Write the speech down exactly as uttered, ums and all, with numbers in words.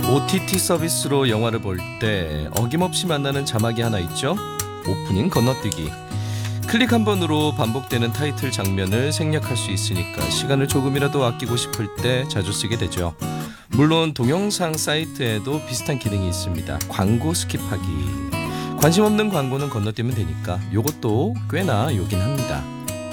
오티티 서비스로 영화를 볼 때 어김없이 만나는 자막이 하나 있죠. 오프닝 건너뛰기. 클릭 한 번으로 반복되는 타이틀 장면을 생략할 수 있으니까 시간을 조금이라도 아끼고 싶을 때 자주 쓰게 되죠. 물론 동영상 사이트에도 비슷한 기능이 있습니다. 광고 스킵하기. 관심 없는 광고는 건너뛰면 되니까 요것도 꽤나 요긴 합니다.